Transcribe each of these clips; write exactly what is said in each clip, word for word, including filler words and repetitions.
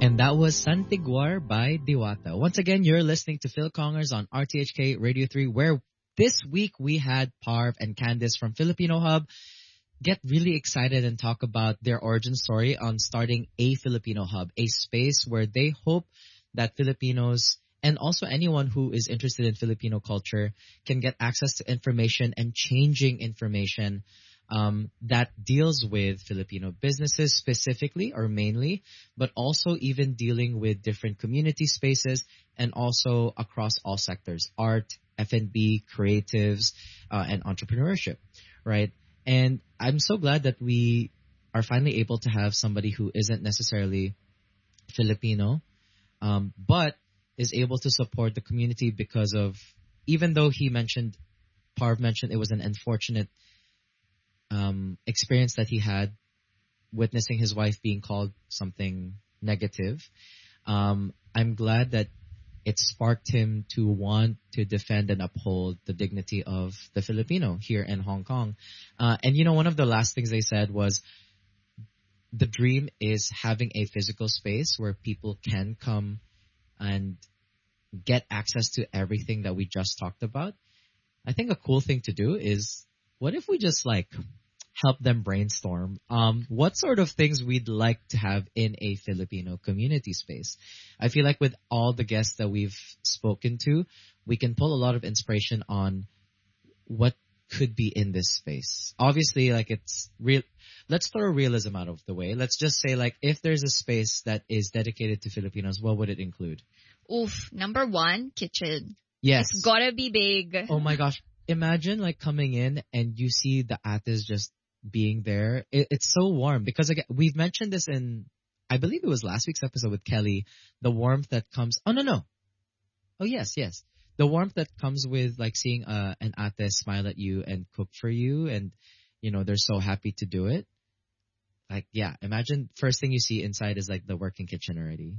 And that was Santiguar by Diwata. Once again, you're listening to Phil Congers on R T H K Radio three, where this week we had Parv and Candice from Filipino Hub get really excited and talk about their origin story on starting a Filipino Hub, a space where they hope that Filipinos and also anyone who is interested in Filipino culture can get access to information and changing information um, that deals with Filipino businesses specifically or mainly, but also even dealing with different community spaces and also across all sectors, art, F and B, creatives, uh, and entrepreneurship, right? And I'm so glad that we are finally able to have somebody who isn't necessarily Filipino, um, but is able to support the community because of, even though he mentioned, Parv mentioned it was an unfortunate um, experience that he had witnessing his wife being called something negative. Um, I'm glad that it sparked him to want to defend and uphold the dignity of the Filipino here in Hong Kong. Uh, and you know, one of the last things they said was the dream is having a physical space where people can come and get access to everything that we just talked about. I think a cool thing to do is, what if we just like help them brainstorm um, what sort of things we'd like to have in a Filipino community space. I feel like with all the guests that we've spoken to, we can pull a lot of inspiration on what could be in this space. Obviously, like it's real. Let's throw realism out of the way. Let's just say, like, if there's a space that is dedicated to Filipinos, what would it include? Oof, number one, kitchen. Yes. It's gotta be big. Oh my gosh. Imagine like coming in and you see the ates just being there. It, it's so warm because again, we've mentioned this in, I believe it was last week's episode with Kelly, the warmth that comes, oh no, no. Oh yes, yes. The warmth that comes with like seeing uh, an ate smile at you and cook for you and, you know, they're so happy to do it. Like, yeah, imagine first thing you see inside is like the working kitchen already.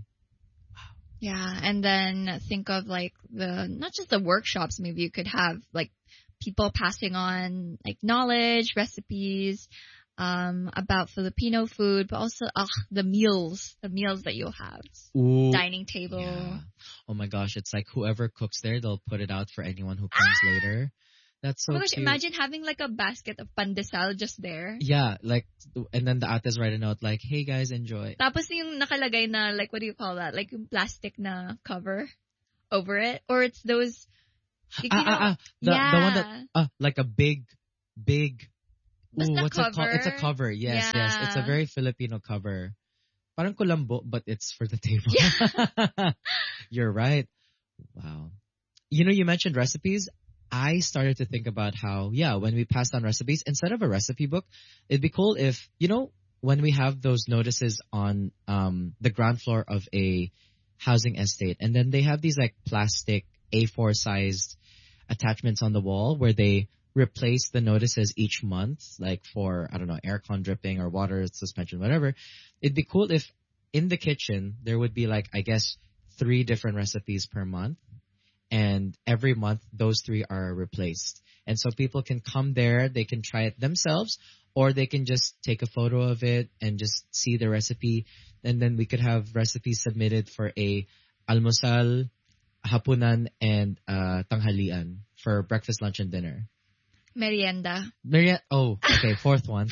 Yeah, and then think of like the, not just the workshops, maybe you could have like people passing on like knowledge, recipes, um, about Filipino food, but also uh, the meals, the meals that you'll have. Ooh, dining table. Yeah. Oh my gosh, it's like whoever cooks there, they'll put it out for anyone who comes ah! later. That's so oh my gosh, cute. imagine having like a basket of pandesal just there. Yeah, like, and then the ates write a note like, hey guys, enjoy. Tapos yung nakalagay na, like, what do you call that? Like yung plastic na cover over it? Or it's those, you ah, know, ah, ah, the, yeah. the one that, uh, like a big, big, ooh, Basta what's cover. it called? It's a cover, yes, yeah. yes. It's a very Filipino cover. Parang kulambo, but it's for the table. Yeah. You're right. Wow. You know, you mentioned recipes. I started to think about how, yeah, when we pass down recipes, instead of a recipe book, it'd be cool if, you know, when we have those notices on um, the ground floor of a housing estate, and then they have these like plastic A four sized attachments on the wall where they replace the notices each month, like for, I don't know, aircon dripping or water suspension, whatever. It'd be cool if in the kitchen there would be like, I guess, three different recipes per month. And every month, those three are replaced. And so people can come there, they can try it themselves, or they can just take a photo of it and just see the recipe. And then we could have recipes submitted for a almusal, hapunan, and uh, tanghalian for breakfast, lunch, and dinner. Merienda. Merienda. Oh, okay, fourth one.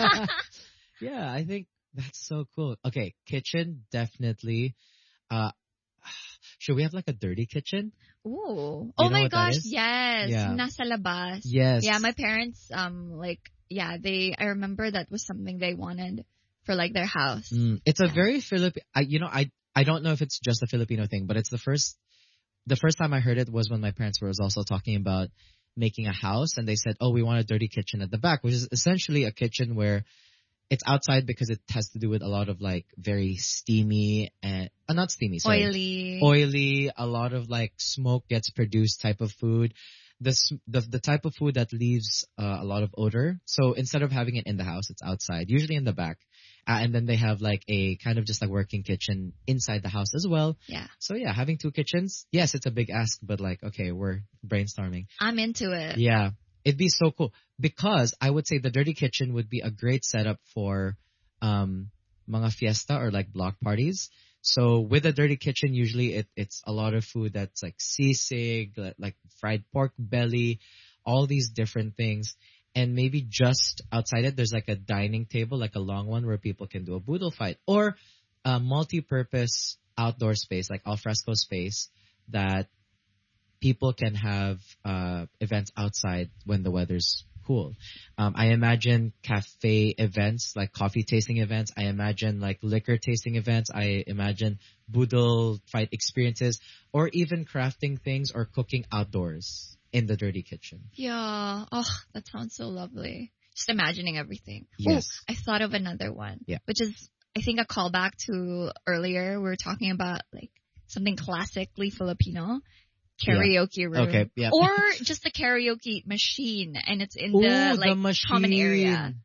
Yeah, I think that's so cool. Okay, kitchen, definitely. Uh, should we have like a dirty kitchen? Ooh. You oh know my what that gosh, is? yes. Yeah. Nasa labas. Yes. Yeah, my parents, um, like, yeah, they, I remember that was something they wanted for like their house. Mm, it's a yeah. very Filipino, I, you know, I, I don't know if it's just a Filipino thing, but it's the first, the first time I heard it was when my parents were also talking about making a house and they said, oh, we want a dirty kitchen at the back, which is essentially a kitchen where it's outside because it has to do with a lot of like very steamy and uh, not steamy, sorry, oily, oily. A lot of like smoke gets produced type of food. The the the type of food that leaves uh, a lot of odor. So instead of having it in the house, it's outside, usually in the back. Uh, and then they have like a kind of just like working kitchen inside the house as well. Yeah. So yeah, having two kitchens, yes, it's a big ask, but like okay, we're brainstorming. I'm into it. Yeah. It'd be so cool because I would say the dirty kitchen would be a great setup for um, mga fiesta or like block parties. So with a dirty kitchen, usually it, it's a lot of food that's like sisig, like, like fried pork belly, all these different things. And maybe just outside it, there's like a dining table, like a long one where people can do a boodle fight, or a multi-purpose outdoor space, like alfresco space that people can have uh, events outside when the weather's cool. Um, I imagine cafe events, like coffee tasting events. I imagine like liquor tasting events. I imagine boodle fight experiences, or even crafting things or cooking outdoors in the dirty kitchen. Yeah. Oh, that sounds so lovely. Just imagining everything. Yes. Oh, I thought of another one. Yeah. Which is, I think, a callback to earlier. We were talking about like something classically Filipino. Karaoke room. Okay, yeah. Or just a karaoke machine and it's in Ooh, the like the common area. machine.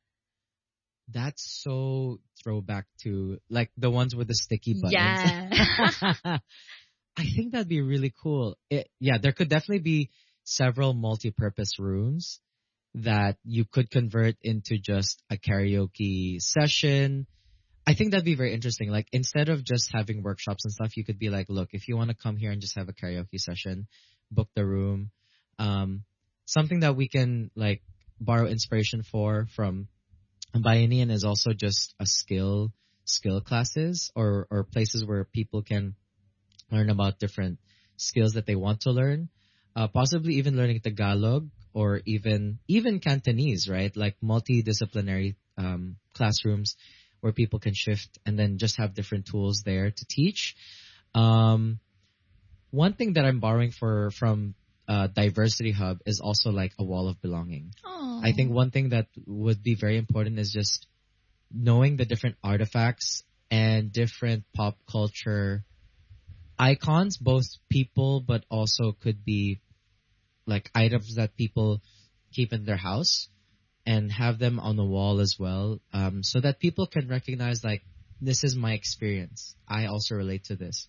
That's so throwback to like the ones with the sticky buttons. Yeah. I think that'd be really cool. It, yeah, there could definitely be several multi-purpose rooms that you could convert into just a karaoke session. I think that'd be very interesting. Like instead of just having workshops and stuff, you could be like, look, if you want to come here and just have a karaoke session, book the room. Um, something that we can like borrow inspiration for from Bayanihan is also just a skill skill classes or or places where people can learn about different skills that they want to learn. Uh, possibly even learning Tagalog or even even Cantonese, right? Like multidisciplinary um, classrooms where people can shift and then just have different tools there to teach. Um, one thing that I'm borrowing for from uh, Diversity Hub is also like a wall of belonging. Aww. I think one thing that would be very important is just knowing the different artifacts and different pop culture icons, both people, but also could be like items that people keep in their house, and have them on the wall as well, um, so that people can recognize like, this is my experience. I also relate to this.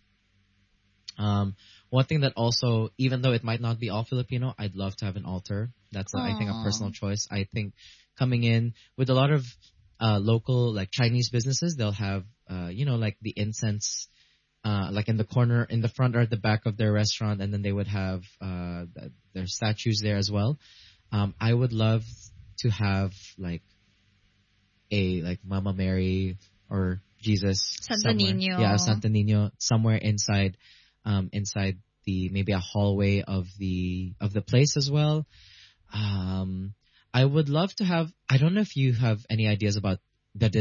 Um, one thing that also, even though it might not be all Filipino, I'd love to have an altar. That's, uh, I think, a personal choice. I think coming in with a lot of uh, local, like Chinese businesses, they'll have, uh, you know, like the incense, uh, like in the corner, in the front or at the back of their restaurant, and then they would have uh, their statues there as well. Um, I would love to have like a like Mama Mary or Jesus, Santo somewhere. Niño. Yeah, Santo Niño somewhere inside, um, inside the maybe a hallway of the of the place as well. Um, I would love to have. I don't know if you have any ideas about the